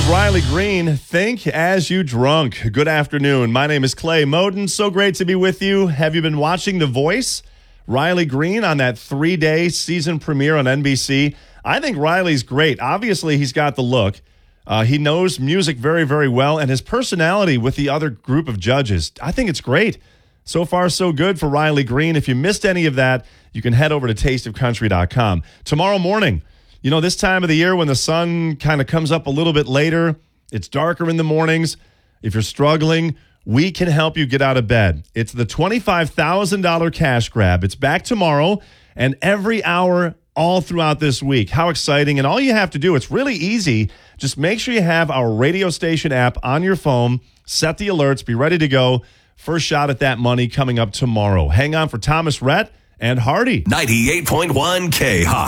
is Riley Green. Think as you drunk. Good afternoon. My name is Clay Moden. So great to be with you. Have you been watching The Voice? Riley Green on that 3-day season premiere on NBC. I think Riley's great. Obviously, he's got the look. He knows music very, very well, and his personality with the other group of judges, I think it's great. So far, so good for Riley Green. If you missed any of that, you can head over to tasteofcountry.com. Tomorrow morning, you know, this time of the year when the sun kind of comes up a little bit later, it's darker in the mornings. If you're struggling, we can help you get out of bed. It's the $25,000 cash grab. It's back tomorrow and every hour all throughout this week. How exciting. And all you have to do, it's really easy. Just make sure you have our radio station app on your phone. Set the alerts. Be ready to go. First shot at that money coming up tomorrow. Hang on for Thomas Rhett and Hardy. 98.1 K-Hawk.